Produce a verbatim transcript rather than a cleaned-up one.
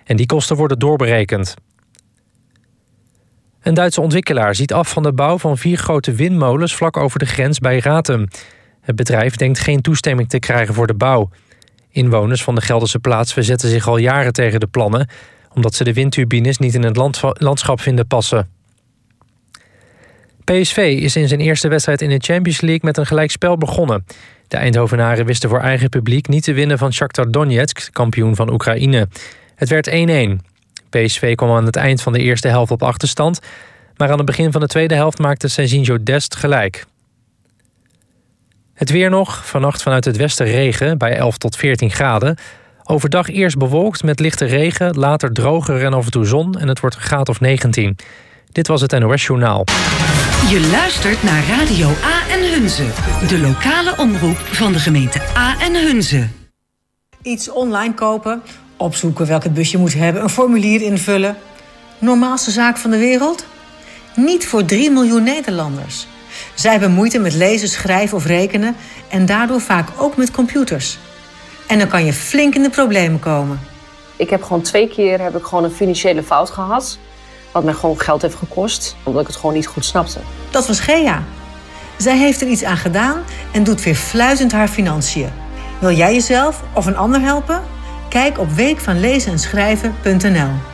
En die kosten worden doorberekend. Een Duitse ontwikkelaar ziet af van de bouw van vier grote windmolens vlak over de grens bij Ratum. Het bedrijf denkt geen toestemming te krijgen voor de bouw. Inwoners van de Gelderse plaats verzetten zich al jaren tegen de plannen, omdat ze de windturbines niet in het landschap vinden passen. P S V is in zijn eerste wedstrijd in de Champions League met een gelijkspel begonnen. De Eindhovenaren wisten voor eigen publiek niet te winnen van Shakhtar Donetsk, kampioen van Oekraïne. Het werd één-één. P S V kwam aan het eind van de eerste helft op achterstand, maar aan het begin van de tweede helft maakte Serginho Dest gelijk. Het weer nog, vannacht vanuit het westen regen bij elf tot veertien graden. Overdag eerst bewolkt met lichte regen, later droger en af en toe zon en het wordt een graad of negentien. Dit was het N O S Journaal. Je luistert naar Radio A en Hunze, de lokale omroep van de gemeente A en Hunze. Iets online kopen, opzoeken welk het busje moet hebben, een formulier invullen. Normaalste zaak van de wereld? Niet voor drie miljoen Nederlanders. Zij hebben moeite met lezen, schrijven of rekenen en daardoor vaak ook met computers. En dan kan je flink in de problemen komen. Ik heb gewoon twee keer heb ik gewoon een financiële fout gehad. Wat mij gewoon geld heeft gekost, omdat ik het gewoon niet goed snapte. Dat was Gea. Zij heeft er iets aan gedaan en doet weer fluitend haar financiën. Wil jij jezelf of een ander helpen? Kijk op week van lezen en schrijven punt n l.